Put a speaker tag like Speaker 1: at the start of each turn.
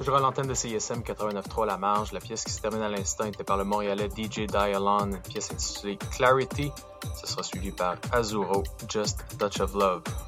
Speaker 1: Toujours à l'antenne de CISM 89.3 La Marge, la pièce qui se termine à l'instant était par le Montréalais DJ Dialon, une pièce intitulée Clarity. Ce sera suivi par Azuro, Just Touch of Love.